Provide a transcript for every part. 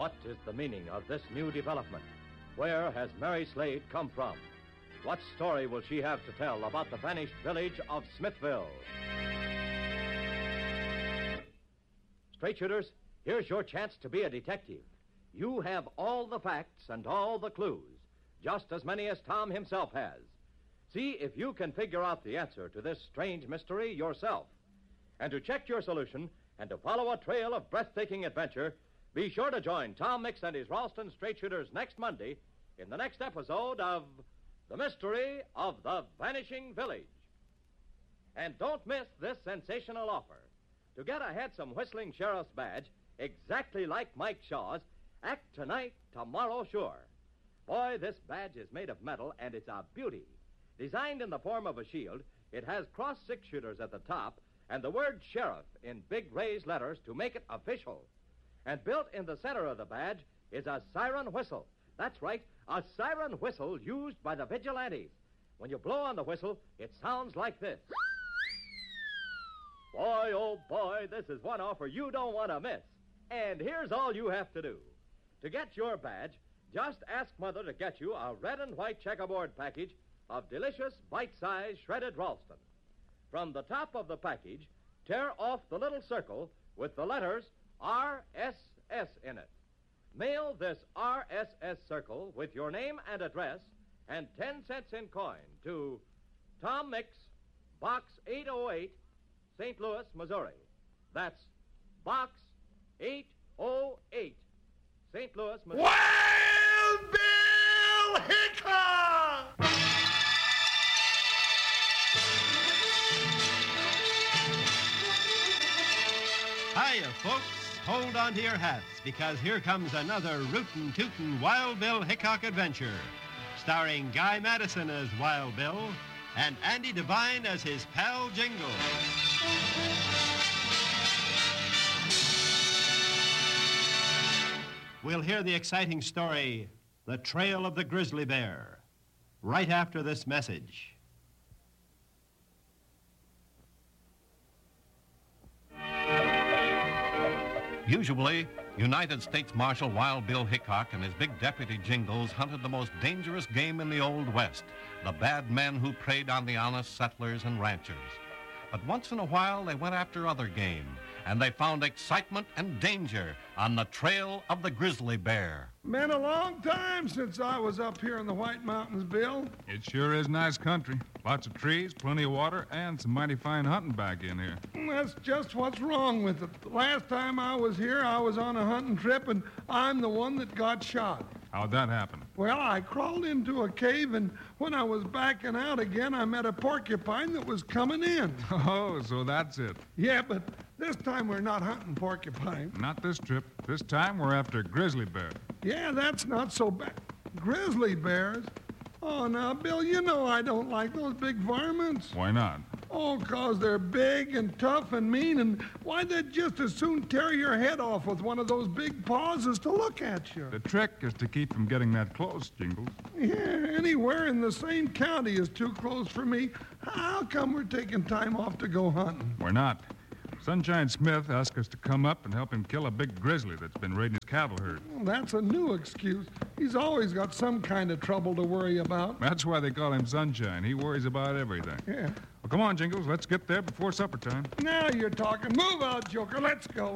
What is the meaning of this new development? Where has Mary Slade come from? What story will she have to tell about the vanished village of Smithville? Straight shooters, here's your chance to be a detective. You have all the facts and all the clues, just as many as Tom himself has. See if you can figure out the answer to this strange mystery yourself. And to check your solution and to follow a trail of breathtaking adventure, be sure to join Tom Mix and his Ralston Straight Shooters next Monday in the next episode of The Mystery of the Vanishing Village. And don't miss this sensational offer. To get a handsome whistling sheriff's badge, exactly like Mike Shaw's, act tonight, tomorrow sure. Boy, this badge is made of metal, and it's a beauty. Designed in the form of a shield, it has cross six-shooters at the top and the word sheriff in big raised letters to make it official. And built in the center of the badge is a siren whistle. That's right, a siren whistle used by the vigilantes. When you blow on the whistle, it sounds like this. Boy, oh boy, this is one offer you don't want to miss. And here's all you have to do. To get your badge, just ask Mother to get you a red and white checkerboard package of delicious bite-sized shredded Ralston. From the top of the package, tear off the little circle with the letters RSS in it. Mail this RSS circle with your name and address and 10 cents in coin to Tom Mix, Box 808, St. Louis, Missouri. That's Box 808, St. Louis, Missouri. Wild Bill Hickok! Hiya, folks. Hold on to your hats, because here comes another rootin' tootin' Wild Bill Hickok adventure, starring Guy Madison as Wild Bill and Andy Devine as his pal Jingle. We'll hear the exciting story, The Trail of the Grizzly Bear, right after this message. Usually, United States Marshal Wild Bill Hickok and his big deputy Jingles hunted the most dangerous game in the Old West, the bad men who preyed on the honest settlers and ranchers. But once in a while, they went after other game, and they found excitement and danger on the trail of the grizzly bear. Been a long time since I was up here in the White Mountains, Bill. It sure is nice country. Lots of trees, plenty of water, and some mighty fine hunting back in here. That's just what's wrong with it. The last time I was here, I was on a hunting trip, and I'm the one that got shot. How'd that happen? Well, I crawled into a cave, and when I was backing out again, I met a porcupine that was coming in. Oh, so that's it. Yeah, but this time we're not hunting porcupine. Not this trip. This time we're after grizzly bear. Yeah, that's not so bad. Grizzly bears? Oh, now, Bill, you know I don't like those big varmints. Why not? Oh, 'cause they're big and tough and mean, and why, they'd just as soon tear your head off with one of those big paws as to look at you. The trick is to keep from getting that close, Jingles. Yeah, anywhere in the same county is too close for me. How come we're taking time off to go hunting? We're not. Sunshine Smith asked us to come up and help him kill a big grizzly that's been raiding his cattle herd. Well, that's a new excuse. He's always got some kind of trouble to worry about. That's why they call him Sunshine. He worries about everything. Yeah. Well, come on, Jingles. Let's get there before supper time. Now you're talking. Move out, Joker. Let's go.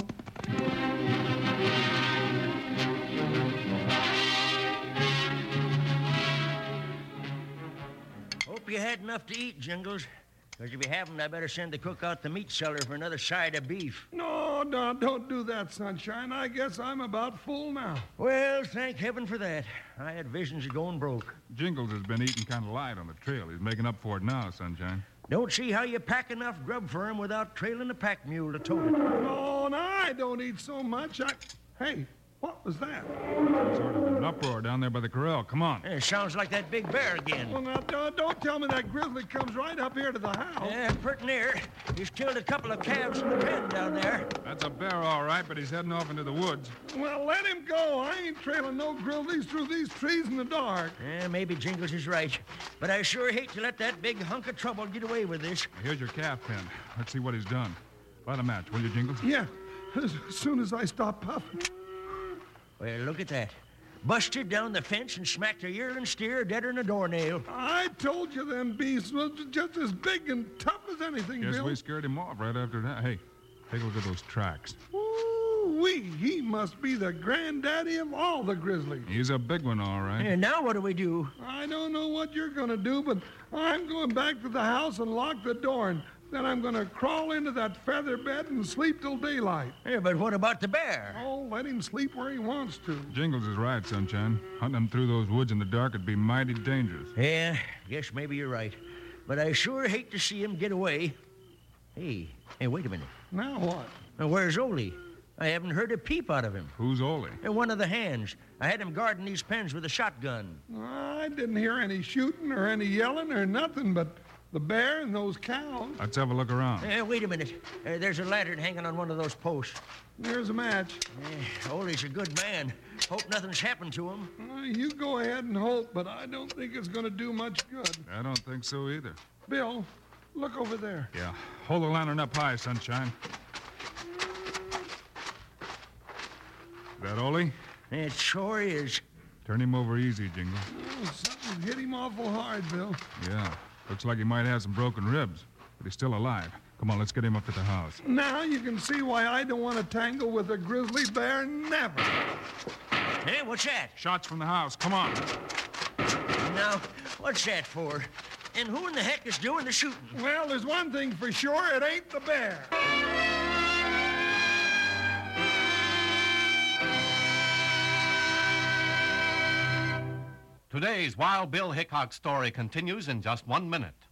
Hope you had enough to eat, Jingles. Because if you haven't, I better send the cook out the meat cellar for another side of beef. No, don't do that, Sunshine. I guess I'm about full now. Well, thank heaven for that. I had visions of going broke. Jingles has been eating kind of light on the trail. He's making up for it now, Sunshine. Don't see how you pack enough grub for him without trailing a pack mule to tote it. No, I don't eat so much. Hey, what was that? Sort of an uproar down there by the corral. Come on. It sounds like that big bear again. Well, now, don't tell me that grizzly comes right up here to the house. Yeah, pretty near. He's killed a couple of calves in the pen down there. That's a bear, all right, but he's heading off into the woods. Well, let him go. I ain't trailing no grizzlies through these trees in the dark. Yeah, maybe Jingles is right. But I sure hate to let that big hunk of trouble get away with this. Here's your calf pen. Let's see what he's done. Light a match, will you, Jingles? Yeah, as soon as I stop puffing. Well, look at that. Busted down the fence and smacked a yearling steer deader'n a doornail. I told you them beasts was just as big and tough as anything, Guess Bill. we scared him off right after that. Hey, take a look at those tracks. Ooh-wee, he must be the granddaddy of all the grizzlies. He's a big one, all right. And now what do we do? I don't know what you're going to do, but I'm going back to the house and lock the door, and then I'm going to crawl into that feather bed and sleep till daylight. Yeah, but what about the bear? Oh, let him sleep where he wants to. Jingles is right, Sunshine. Hunting him through those woods in the dark would be mighty dangerous. Yeah, guess maybe you're right. But I sure hate to see him get away. Hey, wait a minute. Now what? Now, where's Ole? I haven't heard a peep out of him. Who's Ole? One of the hands. I had him guarding these pens with a shotgun. I didn't hear any shooting or any yelling or nothing but the bear and those cows. Let's have a look around. Wait a minute. There's a lantern hanging on one of those posts. There's a match. Ole's a good man. Hope nothing's happened to him. You go ahead and hope, but I don't think it's going to do much good. I don't think so either. Bill, look over there. Yeah. Hold the lantern up high, Sunshine. Is that Ole? It sure is. Turn him over easy, Jingle. Oh, something hit him awful hard, Bill. Yeah. Looks like he might have some broken ribs, but he's still alive. Come on, let's get him up to the house. Now you can see why I don't want to tangle with a grizzly bear. Never. Hey, what's that? Shots from the house. Come on. Now, what's that for? And who in the heck is doing the shooting? Well, there's one thing for sure. It ain't the bear. Today's Wild Bill Hickok story continues in just 1 minute.